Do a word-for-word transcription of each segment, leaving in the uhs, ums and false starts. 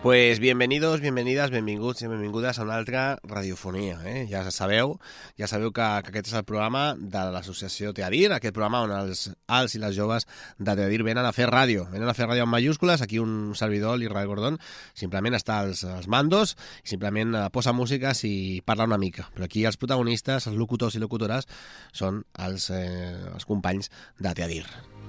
Pues bienvenidos, bienvenides, benvinguts i benvingudes a una altra radiofonia. Eh? Ja sabeu, ja sabeu que, que aquest és el programa de l'associació Teadir, aquest programa on els alts i les joves de Teadir venen a fer ràdio. Venen a fer ràdio en mayúscules, aquí un servidor, l'Israel Gordón, simplement està als, als mandos i simplement posa músiques i parla una mica. Però aquí els protagonistes, els locutors i locutores, són els, eh, els companys de Teadir.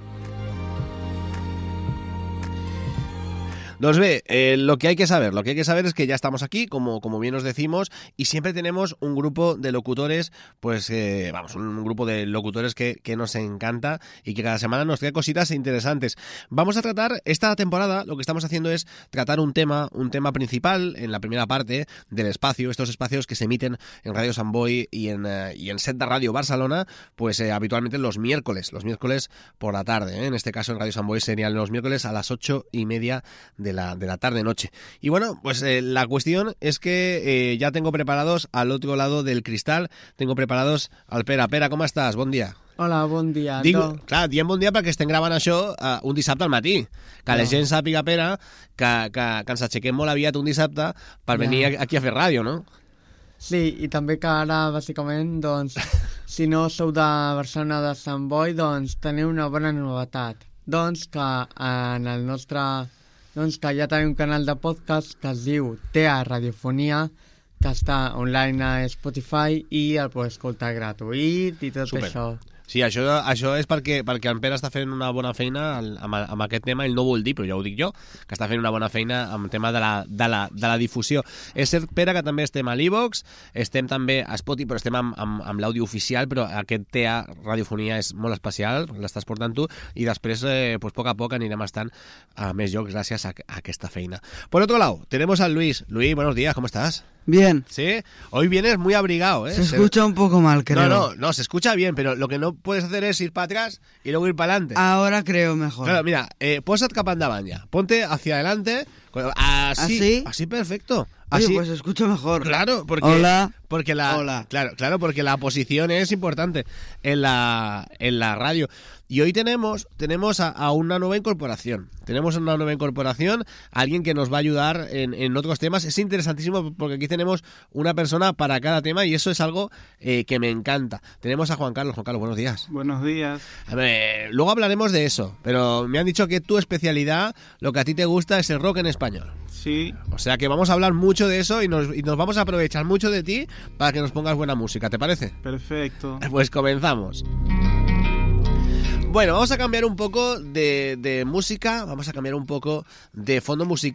Pues ve, eh, lo que hay que saber, lo que hay que saber es que ya estamos aquí, como, como bien os decimos, y siempre tenemos un grupo de locutores, pues eh, vamos, un grupo de locutores que, que nos encanta y que cada semana nos trae cositas interesantes. Vamos a tratar, esta temporada, lo que estamos haciendo es tratar un tema, un tema principal en la primera parte del espacio, estos espacios que se emiten en Radio Sant Boi y en, eh, y en Set de Radio Barcelona, pues eh, habitualmente los miércoles, los miércoles por la tarde, ¿eh? En este caso en Radio Sant Boi serían los miércoles a las ocho y media de la, de la tarde-noche. Y bueno, pues eh, la cuestión es que eh, ya tengo preparados al otro lado del cristal, tengo preparados al Pere. Pere, com estàs? Bon dia. Hola, bon dia. Dic, no. clar, diem bon dia perquè estem gravant això uh, un dissabte al matí. Que no. La gent sàpiga, Pere, que, que, que ens aixequem molt aviat un dissabte per venir ja. aquí a fer ràdio, no? Sí, i també que ara, bàsicament, doncs, si no sou de Barcelona de Sant Boi, doncs teniu una bona novetat. Doncs que en el nostre... Doncs que ja tenim un canal de podcast que es diu T A Radiofonia, que està online a Spotify i el podeu escoltar gratuït i tot Super. això. Sí, això, això és perquè, perquè en Pere està fent una bona feina amb, amb aquest tema, ell no ho vol dir, però ja ho dic jo, que està fent una bona feina amb el tema de la, de la, de la difusió. És cert, Pere, que també estem a l'Ivox, estem també a Spotify, però estem amb, amb, amb l'àudio oficial, però aquest T A Radiofonia és molt especial, l'estàs portant tu, i després, eh, pues, poc a poc anirem estant a més llocs gràcies a, a aquesta feina. Por otro lado, tenemos a Luis. Luis, buenos días, ¿cómo estás? Bien. Sí, hoy vienes muy abrigado, ¿eh? Se escucha un poco mal, creo. No, no, no, se escucha bien, pero lo que no puedes hacer es ir para atrás y luego ir para adelante. Ahora creo mejor. Claro, mira, eh, posa't cap endavant ya. Ponte hacia adelante. Así, ¿Así? Así perfecto. Oye, así, pues se escucha mejor. Claro, porque, Hola. porque la, Hola. Claro, claro, porque la posición es importante en la, en la radio. Y hoy tenemos, tenemos a, a una nueva incorporación. Tenemos una nueva incorporación, alguien que nos va a ayudar en, en otros temas. Es interesantísimo porque aquí tenemos una persona para cada tema y eso es algo eh, que me encanta. Tenemos a Juan Carlos. Juan Carlos, buenos días. Buenos días. A ver, luego hablaremos de eso, pero me han dicho que tu especialidad, lo que a ti te gusta, es el rock en español. Sí. O sea que vamos a hablar mucho de eso y nos, y nos vamos a aprovechar mucho de ti para que nos pongas buena música, ¿te parece? Perfecto. Pues comenzamos. Bueno, vamos a cambiar un poco de, de música, vamos a cambiar un poco de fondo musical.